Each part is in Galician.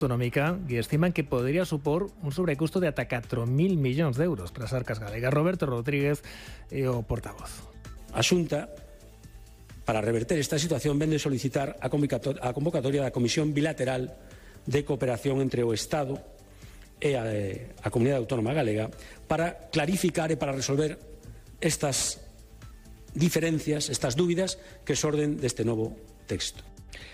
autonómica e estiman que podría supor un sobrecusto de ata 4.000 millóns de euros para as arcas galegas. Roberto Rodríguez é o portavoz. A Xunta, para reverter esta situación, vende solicitar a convocatoria da Comisión Bilateral de Cooperación entre o Estado e a Comunidade Autónoma Galega para clarificar e para resolver estas diferencias, estas dúbidas que xorden deste novo texto.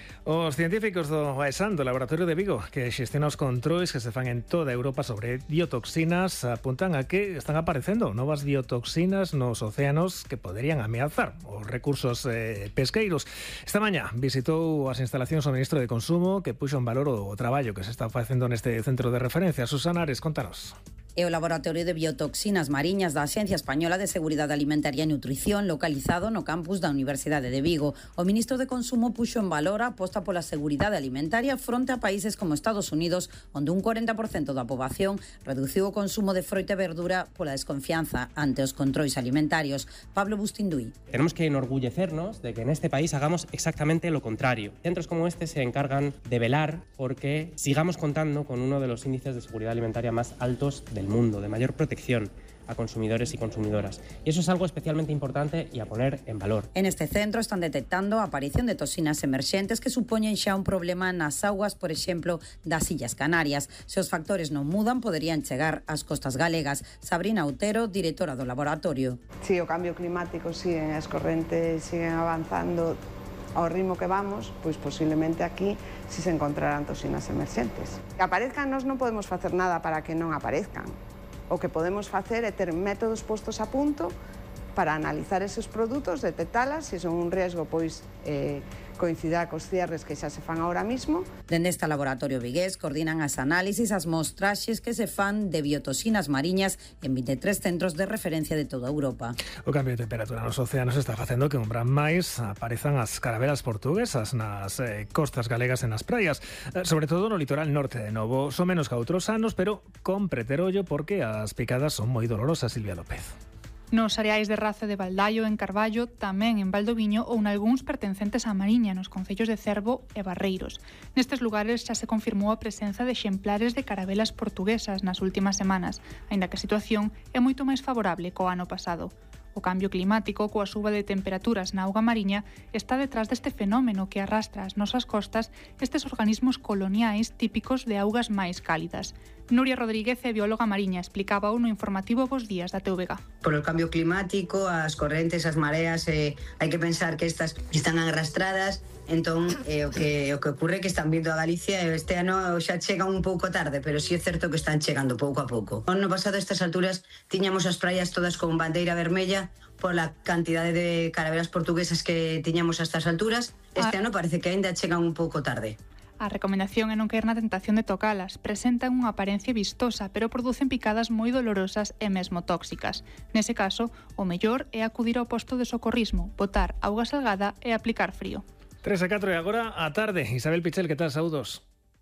Os científicos do AESAN, do Laboratorio de Vigo, que xestiona os controis que se fan en toda Europa sobre biotoxinas, apuntan a que están aparecendo novas biotoxinas nos océanos que poderían ameazar os recursos pesqueiros. Esta mañá visitou as instalacións o ministro de Consumo, que puxo en valor o traballo que se está facendo neste centro de referencia. Susana Ares, contanos. É o Laboratorio de Biotoxinas Mariñas da Axencia Española de Seguridade Alimentaria e Nutrición, localizado no campus da Universidade de Vigo. O ministro de Consumo puxo en valor a aposta pola seguridade alimentaria fronte a países como Estados Unidos, onde un 40% da poboación reduciu o consumo de froita e verdura pola desconfianza ante os controis alimentarios. Pablo Bustinduy. Tenemos que enorgullecernos de que en este país hagamos exactamente lo contrario. Centros como este se encargan de velar porque sigamos contando con uno de los índices de seguridad alimentaria más altos del mundo, de mayor protección a consumidores y consumidoras. Y eso es algo especialmente importante y a poner en valor. En este centro están detectando a aparición de toxinas emerxentes que supoñen xa un problema nas augas, por exemplo, das Illas Canarias. Se os factores non mudan, poderían chegar ás costas galegas. Sabrina Otero, directora do laboratorio. Si o cambio climático sigue, as correntes siguen avanzando ao ritmo que vamos, pois posiblemente aquí si se encontrarán toxinas emerxentes. Que aparezcan, nós non podemos facer nada para que non aparezcan. O que podemos facer é ter métodos postos a punto para analizar eses produtos, detectalas, se son un riesgo, pois coincidir cos cierres que xa se fan ahora mismo. Dende este laboratorio vigués coordinan as análisis, as mostraxes que se fan de biotoxinas mariñas en 23 centros de referencia de toda Europa. O cambio de temperatura nos océanos está facendo que un brán máis aparezan as caravelas portuguesas nas costas galegas e nas praias, sobre todo no litoral norte de novo. Son menos que outros anos, pero con preterollo porque as picadas son moi dolorosas. Silvia López. Nos areais de Race de Baldaio, en Carballo, tamén en Valdoviño ou nalgúns pertencentes á Mariña, nos concellos de Cervo e Barreiros. Nestes lugares xa se confirmou a presenza de exemplares de caravelas portuguesas nas últimas semanas, aínda que a situación é moito máis favorable co ano pasado. O cambio climático, coa suba de temperaturas na auga mariña, está detrás deste fenómeno que arrastra ás nosas costas estes organismos coloniais típicos de augas máis cálidas. Nuria Rodríguez é bióloga mariña, explicaba no informativo Bos Días da TVG. Por o cambio climático, as correntes, as mareas, hai que pensar que estas están arrastradas, entón o que ocurre que están vindo a Galicia e este ano xa chegan un pouco tarde, pero sí é certo que están chegando pouco a pouco. O ano pasado a estas alturas tiñamos as praias todas con bandeira vermella pola cantidade de caravelas portuguesas que tiñamos a estas alturas. Este ano parece que aínda chegan un pouco tarde. A recomendación é non caer na tentación de tocalas. Presentan unha aparencia vistosa, pero producen picadas moi dolorosas e mesmo tóxicas. Nese caso, o mellor é acudir ao posto de socorrismo, botar auga salgada e aplicar frío. 3:04 e agora a tarde. Isabel Pichel, que tal? Saúdos.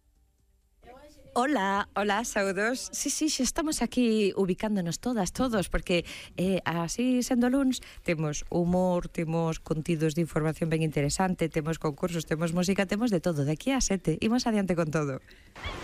Hola, saúdos. Sí, xa estamos aquí ubicándonos todos, porque así sendo luns, temos humor, temos contidos de información ben interesante, temos concursos, temos música, temos de todo. De aquí a 7, imos adiante con todo.